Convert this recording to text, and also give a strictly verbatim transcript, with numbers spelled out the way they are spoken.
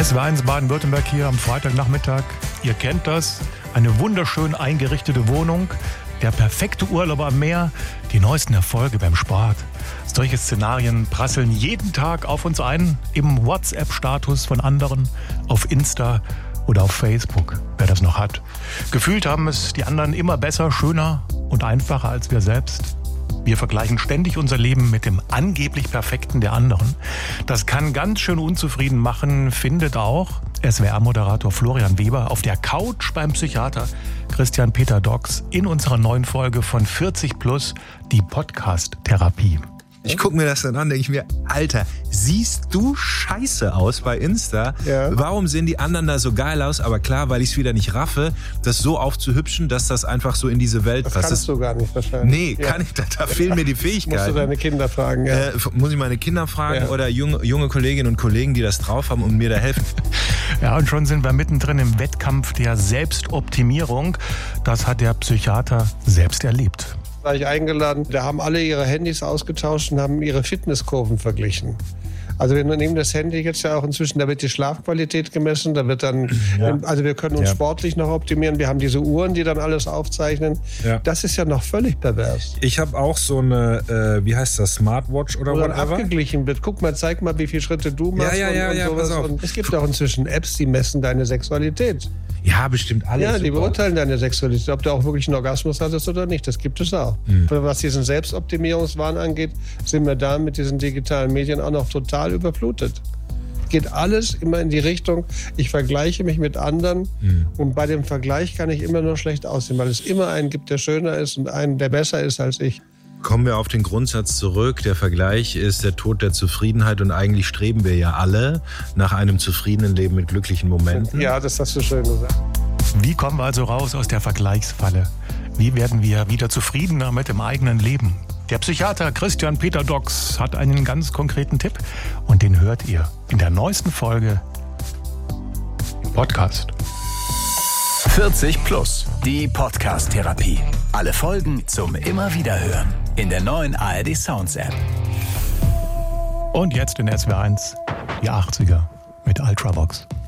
S W R eins Baden-Württemberg hier am Freitagnachmittag. Ihr kennt das. Eine wunderschön eingerichtete Wohnung, der perfekte Urlaub am Meer, die neuesten Erfolge beim Sport. Solche Szenarien prasseln jeden Tag auf uns ein, im WhatsApp-Status von anderen, auf Insta oder auf Facebook, wer das noch hat. Gefühlt haben es die anderen immer besser, schöner und einfacher als wir selbst. Wir vergleichen ständig unser Leben mit dem angeblich Perfekten der anderen. Das kann ganz schön unzufrieden machen, findet auch S W R-Moderator Florian Weber auf der Couch beim Psychiater Christian Peter Dox in unserer neuen Folge von vierzig plus, die Podcast-Therapie. Ich gucke mir das dann an, denke ich mir, Alter, siehst du scheiße aus bei Insta? Ja. Warum sehen die anderen da so geil aus? Aber klar, weil ich es wieder nicht raffe, das so aufzuhübschen, dass das einfach so in diese Welt passt. Das kannst du gar nicht wahrscheinlich. Nee, ja. kann ich, da, da fehlen mir die Fähigkeiten. Musst du deine Kinder fragen, ja. Äh, muss ich meine Kinder fragen ja. oder junge, junge Kolleginnen und Kollegen, die das drauf haben und mir da helfen. Ja, und schon sind wir mittendrin im Wettkampf der Selbstoptimierung. Das hat der Psychiater selbst erlebt. War ich eingeladen, da haben alle ihre Handys ausgetauscht und haben ihre Fitnesskurven verglichen. Also wir nehmen das Handy jetzt ja auch inzwischen, da wird die Schlafqualität gemessen, da wird dann, ja. also wir können uns ja. sportlich noch optimieren, wir haben diese Uhren, die dann alles aufzeichnen. Ja. Das ist ja noch völlig pervers. Ich habe auch so eine, äh, wie heißt das, Smartwatch oder Wo whatever? abgeglichen wird. Guck mal, zeig mal, wie viele Schritte du machst ja, ja, ja, und, und ja, sowas. pass auf. Und es gibt auch inzwischen Apps, die messen deine Sexualität. Ja, bestimmt alles. Ja, die super. beurteilen deine Sexualität, ob du auch wirklich einen Orgasmus hattest oder nicht. Das gibt es auch. Mhm. Was diesen Selbstoptimierungswahn angeht, sind wir da mit diesen digitalen Medien auch noch total überflutet. Geht alles immer in die Richtung, ich vergleiche mich mit anderen mhm. und bei dem Vergleich kann ich immer nur schlecht aussehen, weil es immer einen gibt, der schöner ist und einen, der besser ist als ich. Kommen wir auf den Grundsatz zurück. Der Vergleich ist der Tod der Zufriedenheit und eigentlich streben wir ja alle nach einem zufriedenen Leben mit glücklichen Momenten. Ja, das hast du schön gesagt. Wie kommen wir also raus aus der Vergleichsfalle? Wie werden wir wieder zufriedener mit dem eigenen Leben? Der Psychiater Christian Peter Dox hat einen ganz konkreten Tipp und den hört ihr in der neuesten Folge im Podcast. vierzig plus, die Podcast-Therapie. Alle Folgen zum Immer-Wieder-Hören in der neuen A R D Sounds App. Und jetzt in S W R eins die achtziger mit Ultravox.